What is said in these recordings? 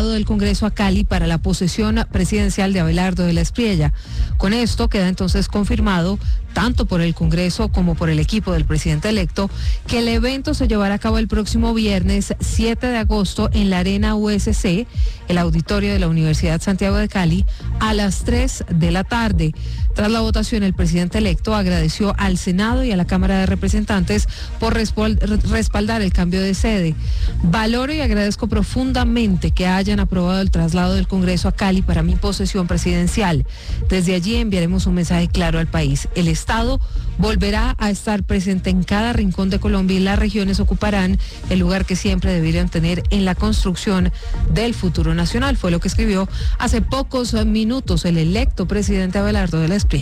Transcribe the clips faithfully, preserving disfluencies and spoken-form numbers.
traslado del Congreso a Cali para la posesión presidencial de Abelardo de la Espriella. Con esto queda entonces confirmado, tanto por el Congreso como por el equipo del presidente electo, que el evento se llevará a cabo el próximo viernes siete de agosto en la Arena U S C, el auditorio de la Universidad Santiago de Cali, a las tres de la tarde. Tras la votación, el presidente electo agradeció al Senado y a la Cámara de Representantes por respaldar el cambio de sede. Valoro y agradezco profundamente que hayan aprobado el traslado del Congreso a Cali para mi posesión presidencial. Desde allí enviaremos un mensaje claro al país. El Estado volverá a estar presente en cada rincón de Colombia y las regiones ocuparán el lugar que siempre deberían tener en la construcción del futuro nacional. Fue lo que escribió hace pocos minutos el electo presidente Abelardo de la Espriella.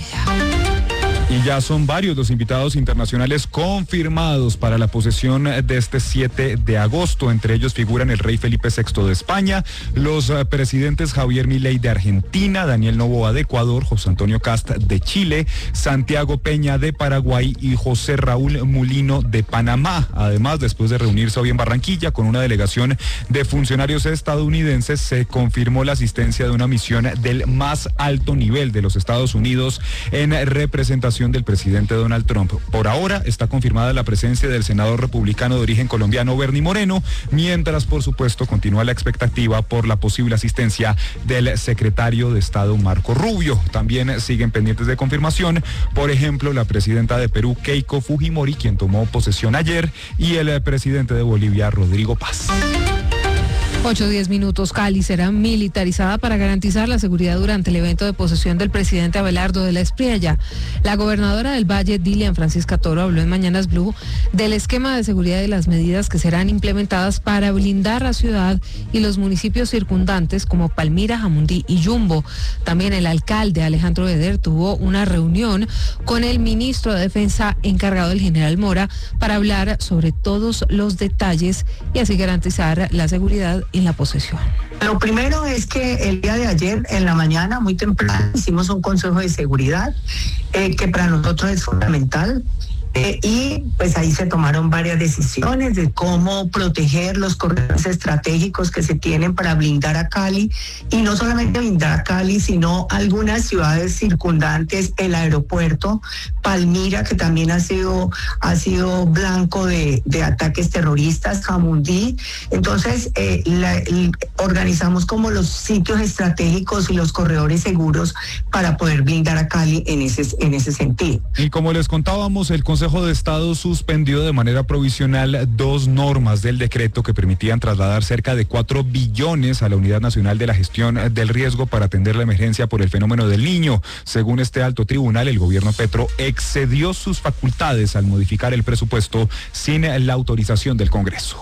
Y ya son varios los invitados internacionales confirmados para la posesión de este siete de agosto. Entre ellos figuran el rey Felipe sexto de España, los uh, presidentes Javier Milei de Argentina, Daniel Noboa de Ecuador, José Antonio Kast de Chile, Santiago Peña de Paraguay y José Raúl Mulino de Panamá. Además, después de reunirse hoy en Barranquilla con una delegación de funcionarios estadounidenses, se confirmó la asistencia de una misión del más alto nivel de los Estados Unidos en representación del presidente Donald Trump. Por ahora está confirmada la presencia del senador republicano de origen colombiano Bernie Moreno, mientras por supuesto continúa la expectativa por la posible asistencia del secretario de Estado Marco Rubio. También siguen pendientes de confirmación, por ejemplo, la presidenta de Perú Keiko Fujimori, quien tomó posesión ayer, y el presidente de Bolivia Rodrigo Paz. ocho diez minutos. Cali será militarizada para garantizar la seguridad durante el evento de posesión del presidente Abelardo de la Espriella. La gobernadora del Valle, Dilian Francisca Toro, habló en Mañanas Blue del esquema de seguridad y las medidas que serán implementadas para blindar la ciudad y los municipios circundantes como Palmira, Jamundí y Yumbo. También el alcalde Alejandro Eder tuvo una reunión con el ministro de Defensa encargado del general Mora para hablar sobre todos los detalles y así garantizar la seguridad en la posesión. Lo primero es que el día de ayer en la mañana, muy temprano, hicimos un consejo de seguridad eh, que para nosotros es fundamental. Eh, y pues ahí se tomaron varias decisiones de cómo proteger los corredores estratégicos que se tienen para blindar a Cali, y no solamente blindar a Cali, sino algunas ciudades circundantes, el aeropuerto, Palmira, que también ha sido, ha sido blanco de, de ataques terroristas, Jamundí. Entonces eh, la, el, organizamos como los sitios estratégicos y los corredores seguros para poder blindar a Cali en ese, en ese sentido. Y como les contábamos, el Consejo El Consejo de Estado suspendió de manera provisional dos normas del decreto que permitían trasladar cerca de cuatro billones a la Unidad Nacional de la Gestión del Riesgo para atender la emergencia por el fenómeno del Niño. Según este alto tribunal, el gobierno Petro excedió sus facultades al modificar el presupuesto sin la autorización del Congreso.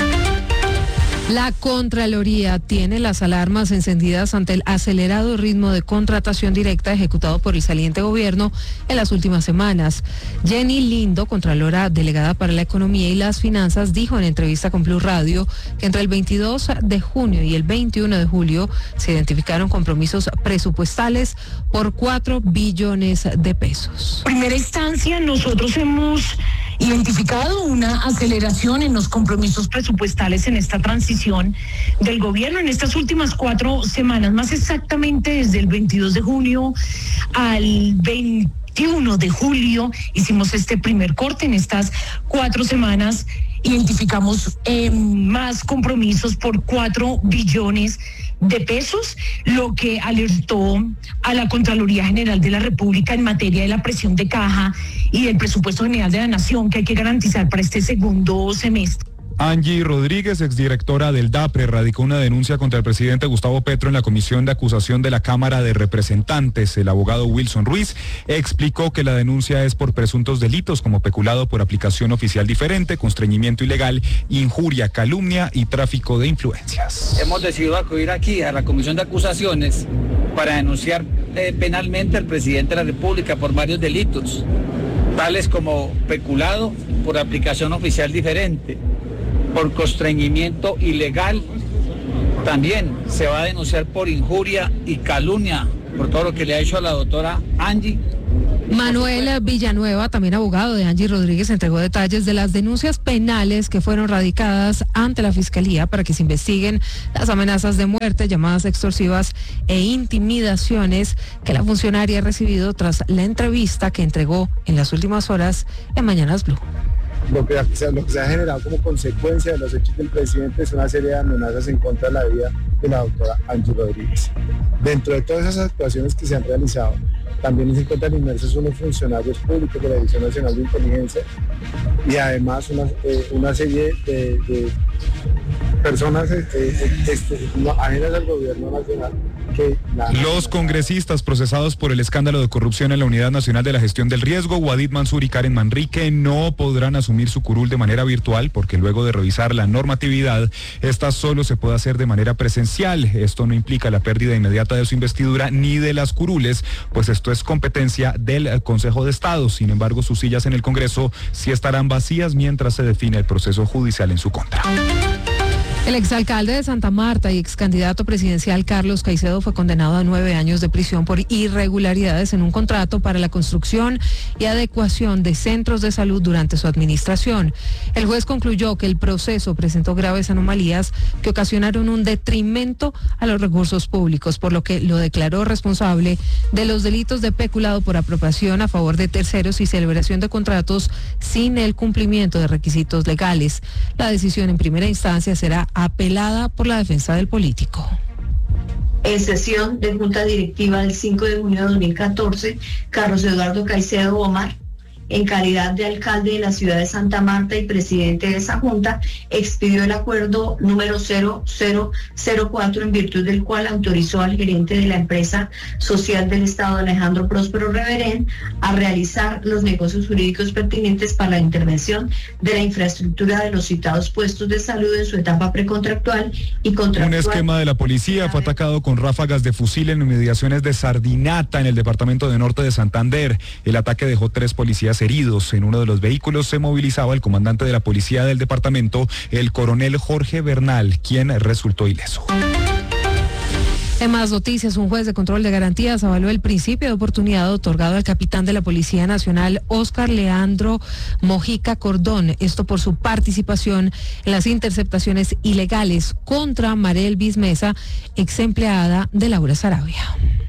La Contraloría tiene las alarmas encendidas ante el acelerado ritmo de contratación directa ejecutado por el saliente gobierno en las últimas semanas. Jenny Lindo, Contralora Delegada para la Economía y las Finanzas, dijo en entrevista con Blue Radio que entre el veintidós de junio y el veintiuno de julio se identificaron compromisos presupuestales por cuatro billones de pesos. En primera instancia, nosotros hemos identificado una aceleración en los compromisos presupuestales en esta transición del gobierno en estas últimas cuatro semanas, más exactamente desde el veintidós de junio al veintiuno de julio hicimos este primer corte. En estas cuatro semanas identificamos eh, más compromisos por cuatro billones de pesos, lo que alertó a la Contraloría General de la República en materia de la presión de caja y del presupuesto general de la Nación que hay que garantizar para este segundo semestre. Angie Rodríguez, exdirectora del DAPRE, radicó una denuncia contra el presidente Gustavo Petro en la Comisión de Acusación de la Cámara de Representantes. El abogado Wilson Ruiz explicó que la denuncia es por presuntos delitos como peculado por aplicación oficial diferente, constreñimiento ilegal, injuria, calumnia y tráfico de influencias. Hemos decidido acudir aquí a la Comisión de Acusaciones para denunciar eh, penalmente al presidente de la República por varios delitos, tales como peculado por aplicación oficial diferente, por constreñimiento ilegal. También se va a denunciar por injuria y calumnia por todo lo que le ha hecho a la doctora Angie Manuel Villanueva, también abogado de Angie Rodríguez, entregó detalles de las denuncias penales que fueron radicadas ante la Fiscalía para que se investiguen las amenazas de muerte, llamadas extorsivas e intimidaciones que la funcionaria ha recibido tras la entrevista que entregó en las últimas horas en Mañanas Blue. Lo que, lo que se ha generado como consecuencia de los hechos del presidente es una serie de amenazas en contra de la vida de la doctora Angie Rodríguez. Dentro de todas esas actuaciones que se han realizado, también se encuentran inmersos unos funcionarios públicos de la Dirección Nacional de Inteligencia y además una, eh, una serie de, de personas eh, eh, este, no, ajenas al gobierno nacional. Que la... Los congresistas procesados por el escándalo de corrupción en la Unidad Nacional de la Gestión del Riesgo, Wadid Mansur y Karen Manrique, no podrán asumir su curul de manera virtual porque luego de revisar la normatividad, esta solo se puede hacer de manera presencial. Esto no implica la pérdida inmediata de su investidura ni de las curules, pues esto es competencia del Consejo de Estado. Sin embargo, sus sillas en el Congreso sí estarán vacías mientras se define el proceso judicial en su contra. El exalcalde de Santa Marta y excandidato presidencial Carlos Caicedo fue condenado a nueve años de prisión por irregularidades en un contrato para la construcción y adecuación de centros de salud durante su administración. El juez concluyó que el proceso presentó graves anomalías que ocasionaron un detrimento a los recursos públicos, por lo que lo declaró responsable de los delitos de peculado por apropiación a favor de terceros y celebración de contratos sin el cumplimiento de requisitos legales. La decisión en primera instancia será apelada por la defensa del político. En sesión de Junta Directiva del cinco de junio de dos mil catorce, Carlos Eduardo Caicedo Omar, en calidad de alcalde de la ciudad de Santa Marta y presidente de esa junta, expidió el acuerdo número cero cero cero cuatro, en virtud del cual autorizó al gerente de la empresa social del Estado, Alejandro Próspero Reverén, a realizar los negocios jurídicos pertinentes para la intervención de la infraestructura de los citados puestos de salud en su etapa precontractual y contractual. Un esquema de la policía fue atacado con ráfagas de fusil en inmediaciones de Sardinata, en el departamento de Norte de Santander. El ataque dejó tres policías heridos. En uno de los vehículos se movilizaba el comandante de la policía del departamento, el coronel Jorge Bernal, quien resultó ileso. En más noticias, un juez de control de garantías avaló el principio de oportunidad otorgado al capitán de la Policía Nacional, Óscar Leandro Mojica Cordón, esto por su participación en las interceptaciones ilegales contra Marel Bismesa, ex empleada de Laura Sarabia.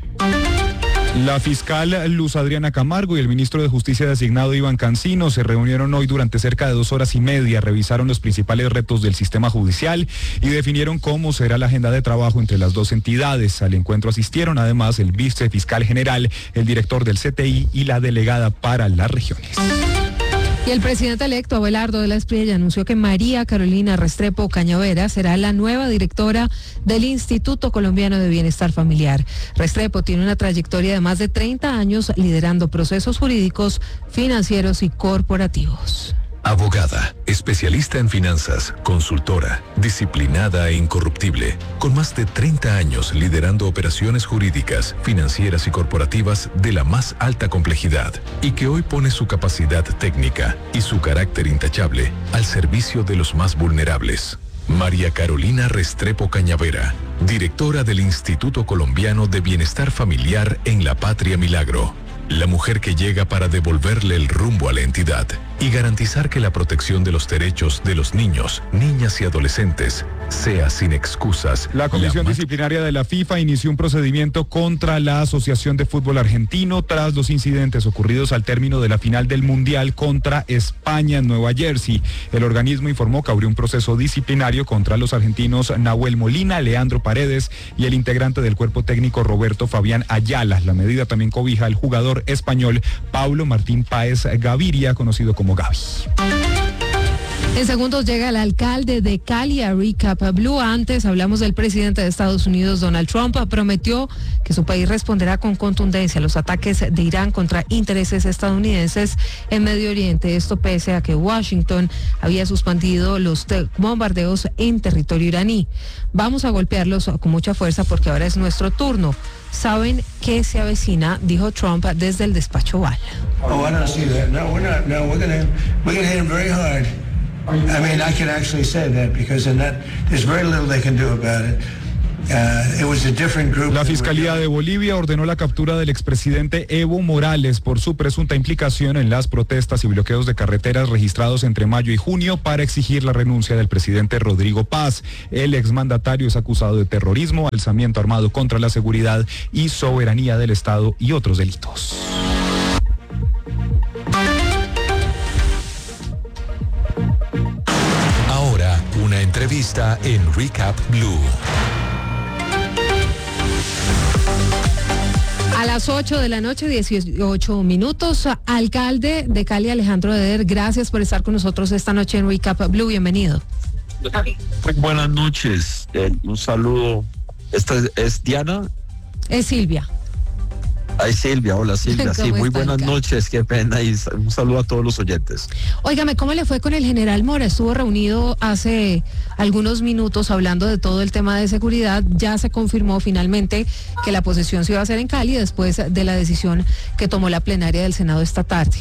La fiscal Luz Adriana Camargo y el ministro de Justicia designado Iván Cancino se reunieron hoy durante cerca de dos horas y media, revisaron los principales retos del sistema judicial y definieron cómo será la agenda de trabajo entre las dos entidades. Al encuentro asistieron además el vicefiscal general, el director del C T I y la delegada para las regiones. Y el presidente electo Abelardo de la Espriella anunció que María Carolina Restrepo Cañavera será la nueva directora del Instituto Colombiano de Bienestar Familiar. Restrepo tiene una trayectoria de más de treinta años liderando procesos jurídicos, financieros y corporativos. Abogada, especialista en finanzas, consultora, disciplinada e incorruptible, con más de treinta años liderando operaciones jurídicas, financieras y corporativas de la más alta complejidad, y que hoy pone su capacidad técnica y su carácter intachable al servicio de los más vulnerables. María Carolina Restrepo Cañavera, directora del Instituto Colombiano de Bienestar Familiar en La Patria Milagro. La mujer que llega para devolverle el rumbo a la entidad y garantizar que la protección de los derechos de los niños, niñas y adolescentes sea sin excusas. La Comisión la Disciplinaria de la FIFA inició un procedimiento contra la Asociación de Fútbol Argentino tras los incidentes ocurridos al término de la final del Mundial contra España en Nueva Jersey. El organismo informó que abrió un proceso disciplinario contra los argentinos Nahuel Molina, Leandro Paredes y el integrante del cuerpo técnico Roberto Fabián Ayala. La medida también cobija al jugador español Pablo Martín Páez Gaviria, conocido como Gavi. En segundos llega el alcalde de Cali a Recap Blue. Antes hablamos del presidente de Estados Unidos, Donald Trump. Prometió que su país responderá con contundencia a los ataques de Irán contra intereses estadounidenses en Medio Oriente. Esto pese a que Washington había suspendido los bombardeos en territorio iraní. Vamos a golpearlos con mucha fuerza porque ahora es nuestro turno. ¿Saben qué se avecina?, dijo Trump desde el despacho Oval. Oh, I don't see that. No, we're not. No, we're gonna we're gonna hit him very hard. I mean, I can actually say that because in that there's very little they can do about it. La Fiscalía de Bolivia ordenó la captura del expresidente Evo Morales por su presunta implicación en las protestas y bloqueos de carreteras registrados entre mayo y junio para exigir la renuncia del presidente Rodrigo Paz. El exmandatario es acusado de terrorismo, alzamiento armado contra la seguridad y soberanía del Estado y otros delitos. Ahora, una entrevista en Recap Blue. A las ocho de la noche, dieciocho minutos, alcalde de Cali, Alejandro Eder, gracias por estar con nosotros esta noche en Recap Blue, bienvenido. Muy buenas noches, eh, un saludo. ¿Esta es, es Diana? Es Silvia. Ay, Silvia, hola Silvia, sí, muy buenas acá? noches, qué pena y un saludo a todos los oyentes. Óigame, ¿cómo le fue con el general Mora? Estuvo reunido hace algunos minutos hablando de todo el tema de seguridad, ya se confirmó finalmente que la posesión se iba a hacer en Cali después de la decisión que tomó la plenaria del Senado esta tarde.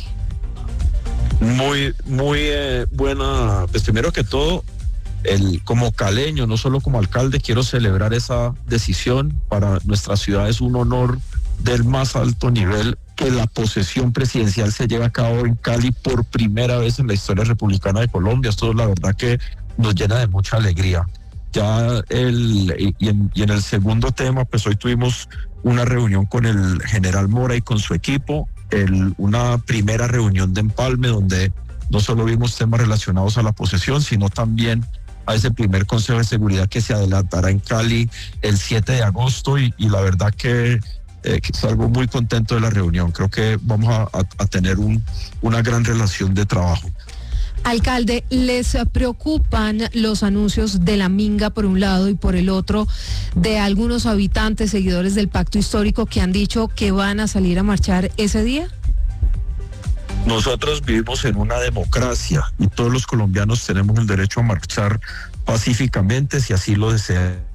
Muy, muy eh, buena, pues primero que todo, el, como caleño, no solo como alcalde, quiero celebrar esa decisión. Para nuestra ciudad es un honor del más alto nivel que la posesión presidencial se lleve a cabo en Cali por primera vez en la historia republicana de Colombia. Esto la verdad que nos llena de mucha alegría. Ya el, y en, y en el segundo tema, pues hoy tuvimos una reunión con el general Mora y con su equipo, el, una primera reunión de empalme donde no solo vimos temas relacionados a la posesión, sino también a ese primer Consejo de Seguridad que se adelantará en Cali el siete de agosto y, y la verdad que Eh, que salgo muy contento de la reunión. Creo que vamos a, a, a tener un, una gran relación de trabajo. Alcalde, ¿les preocupan los anuncios de la minga por un lado y por el otro de algunos habitantes, seguidores del pacto histórico que han dicho que van a salir a marchar ese día? Nosotros vivimos en una democracia y todos los colombianos tenemos el derecho a marchar pacíficamente si así lo desean.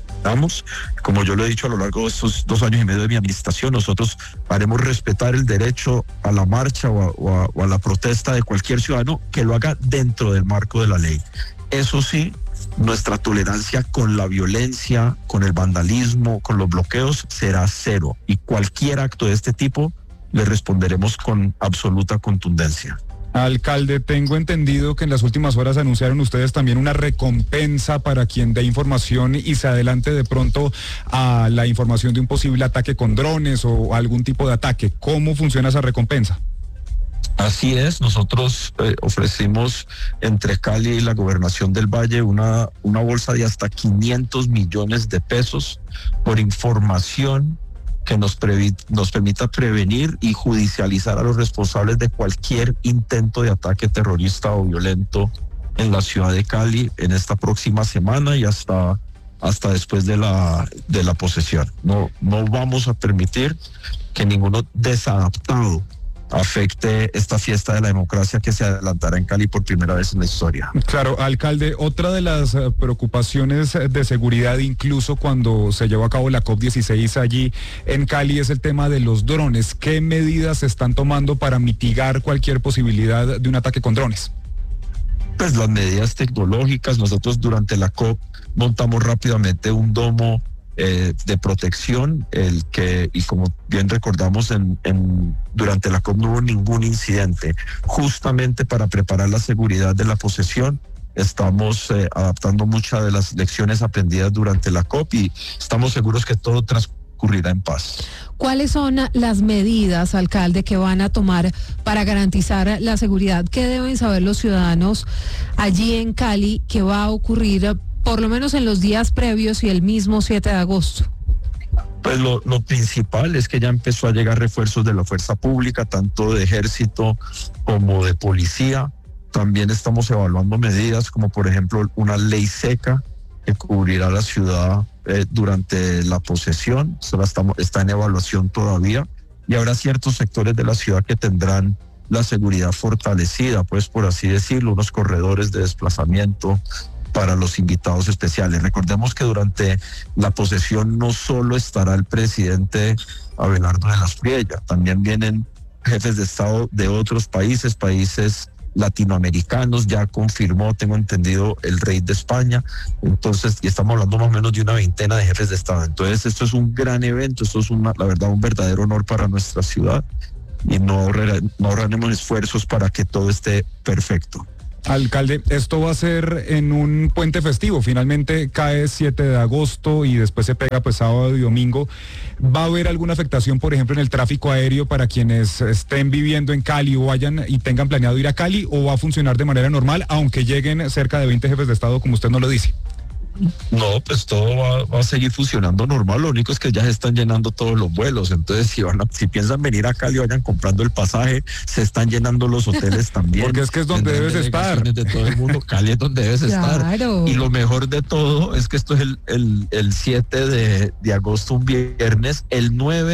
Como yo lo he dicho a lo largo de estos dos años y medio de mi administración, nosotros haremos respetar el derecho a la marcha o a, o a, o a la protesta de cualquier ciudadano que lo haga dentro del marco de la ley. Eso sí, nuestra tolerancia con la violencia, con el vandalismo, con los bloqueos será cero y cualquier acto de este tipo le responderemos con absoluta contundencia. Alcalde, tengo entendido que en las últimas horas anunciaron ustedes también una recompensa para quien dé información y se adelante de pronto a la información de un posible ataque con drones o algún tipo de ataque. ¿Cómo funciona esa recompensa? Así es, nosotros eh, ofrecimos entre Cali y la Gobernación del Valle una, una bolsa de hasta quinientos millones de pesos por información que nos, previ- nos permita prevenir y judicializar a los responsables de cualquier intento de ataque terrorista o violento en la ciudad de Cali en esta próxima semana y hasta, hasta después de la, de la posesión. No, no vamos a permitir que ninguno desadaptado afecte esta fiesta de la democracia que se adelantará en Cali por primera vez en la historia. Claro, alcalde, otra de las uh, preocupaciones de seguridad, incluso cuando se llevó a cabo la COP dieciséis allí en Cali, es el tema de los drones. ¿Qué medidas se están tomando para mitigar cualquier posibilidad de un ataque con drones? Pues las medidas tecnológicas. Nosotros durante la COP montamos rápidamente un domo Eh, de protección, el que, y como bien recordamos, en, en, durante la COP no hubo ningún incidente. Justamente para preparar la seguridad de la posesión, estamos eh, adaptando muchas de las lecciones aprendidas durante la COP y estamos seguros que todo transcurrirá en paz. ¿Cuáles son las medidas, alcalde, que van a tomar para garantizar la seguridad? ¿Qué deben saber los ciudadanos allí en Cali que va a ocurrir por lo menos en los días previos y el mismo siete de agosto? Pues lo, lo principal es que ya empezó a llegar refuerzos de la fuerza pública, tanto de ejército como de policía. También estamos evaluando medidas como por ejemplo una ley seca que cubrirá la ciudad eh, durante la posesión. Solo estamos, está en evaluación todavía y habrá ciertos sectores de la ciudad que tendrán la seguridad fortalecida, pues por así decirlo, unos corredores de desplazamiento para los invitados especiales. Recordemos que durante la posesión no solo estará el presidente Abelardo de la Espriella, también vienen jefes de Estado de otros países, países latinoamericanos, ya confirmó, tengo entendido, el rey de España, entonces, y estamos hablando más o menos de una veintena de jefes de Estado. Entonces, esto es un gran evento, esto es una, la verdad, un verdadero honor para nuestra ciudad, y no, no ahorraremos esfuerzos para que todo esté perfecto. Alcalde, esto va a ser en un puente festivo, finalmente cae siete de agosto y después se pega pues sábado y domingo. ¿Va a haber alguna afectación, por ejemplo, en el tráfico aéreo para quienes estén viviendo en Cali o vayan y tengan planeado ir a Cali, o va a funcionar de manera normal, aunque lleguen cerca de veinte jefes de Estado, como usted nos lo dice? No, pues todo va, va a seguir funcionando normal, lo único es que ya se están llenando todos los vuelos, entonces si van a, si piensan venir a Cali, vayan comprando el pasaje, se están llenando los hoteles también. Porque es que es donde debes estar. De todo el mundo, Cali es donde debes Claro. estar. Y lo mejor de todo es que esto es el, el, el siete de, de agosto, un viernes, el nueve